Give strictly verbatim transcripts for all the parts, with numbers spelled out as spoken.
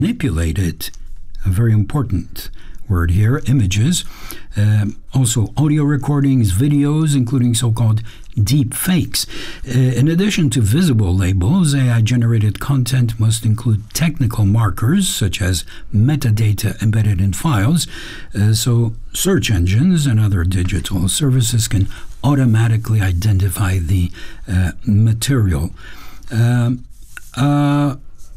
manipulated, a very important word here, images, um, also audio recordings, videos, including so-called deep fakes. Uh, in addition to visible labels, A I-generated content must include technical markers, such as metadata embedded in files, uh, so search engines and other digital services can automatically identify the uh, material. Um, uh,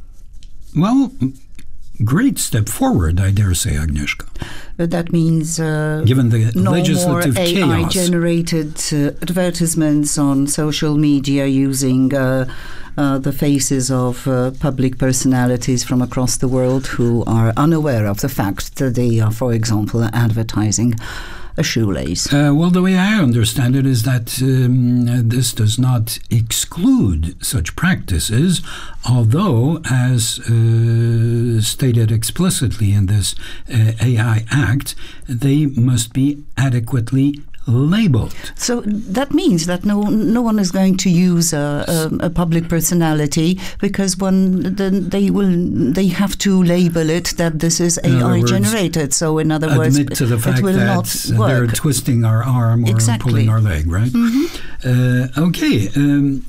well, great step forward, I dare say, Agnieszka. But that means uh, given the no legislative more chaos. A I-generated uh, advertisements on social media using uh, uh, the faces of uh, public personalities from across the world who are unaware of the fact that they are, for example, advertising a shoelace. Uh, well, the way I understand it is that um, this does not exclude such practices, although, as uh, stated explicitly in this uh, A I Act, they must be adequately labeled. So that means that no no one is going to use a, a, a public personality because one then they will they have to label it that this is A I generated. So in other words, admit to the fact it will that not work. They're twisting our arm or Exactly. pulling our leg, right? Mm-hmm. Uh, okay. Um,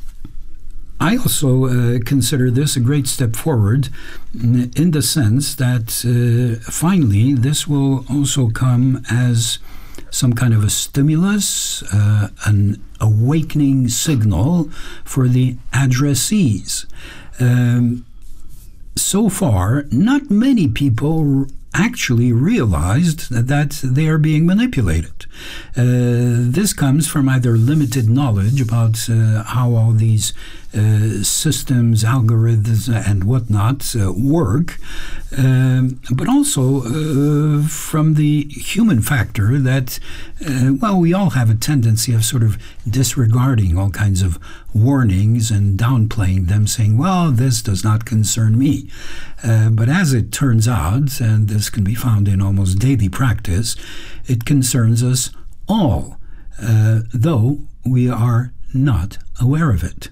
I also uh, consider this a great step forward in the sense that uh, finally this will also come as some kind of a stimulus, uh, an awakening signal for the addressees. Um, so far, not many people actually realized that they are being manipulated. Uh, this comes from either limited knowledge about uh, how all these uh, systems, algorithms, and whatnot uh, work, um, but also uh, from the human factor that, uh, well, we all have a tendency of sort of disregarding all kinds of warnings and downplaying them, saying, well, this does not concern me. Uh, but as it turns out, and this can be found in almost daily practice, it concerns us all, uh, though we are not aware of it.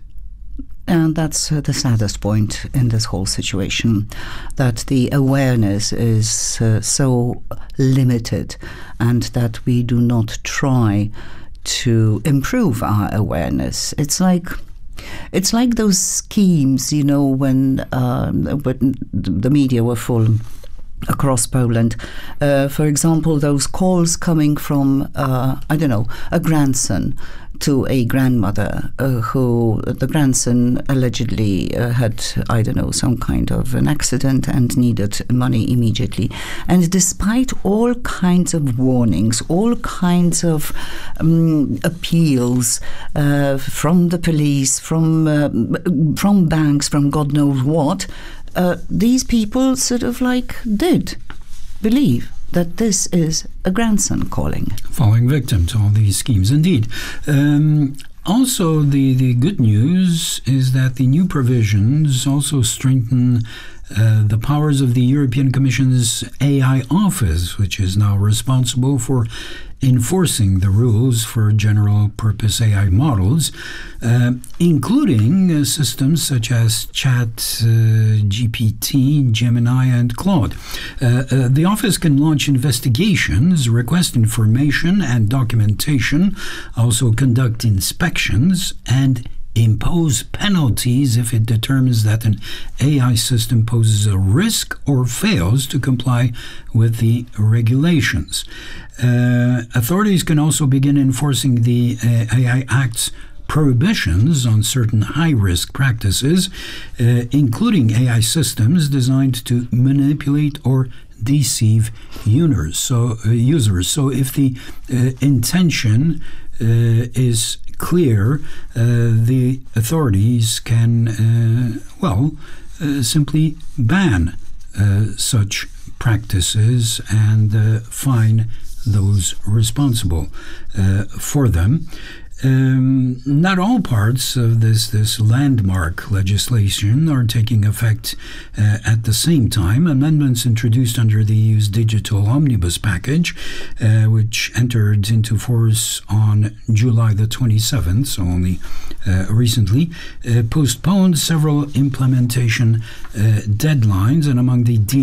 And that's uh, the saddest point in this whole situation, that the awareness is uh, so limited and that we do not try to improve our awareness. It's like it's like those schemes, you know, when, um, when the media were full across Poland. Uh, for example, those calls coming from, uh, I don't know, a grandson to a grandmother uh, who, the grandson allegedly uh, had, I don't know, some kind of an accident and needed money immediately. And despite all kinds of warnings, all kinds of um, appeals uh, from the police, from, uh, from banks, from God knows what, Uh, these people sort of like did believe that this is a grandson calling. Falling victim to all these schemes, indeed. Um, also, the, the good news is that the new provisions also strengthen uh, the powers of the European Commission's A I office, which is now responsible for enforcing the rules for general-purpose A I models, uh, including uh, systems such as Chat uh, G P T, Gemini, and Claude. Uh, uh, the office can launch investigations, request information and documentation, also conduct inspections, and impose penalties if it determines that an A I system poses a risk or fails to comply with the regulations. Uh, authorities can also begin enforcing the uh, A I Act's prohibitions on certain high-risk practices, uh, including A I systems designed to manipulate or deceive users. So, uh, users. So if the uh, intention uh, is clear, uh, the authorities can, uh, well, uh, simply ban uh, such practices and uh, fine those responsible uh, for them. Um, not all parts of this, this landmark legislation are taking effect uh, at the same time. Amendments introduced under the E U's digital omnibus package, uh, which entered into force on July the twenty-seventh, so only uh, recently, uh, postponed several implementation uh, deadlines, and among the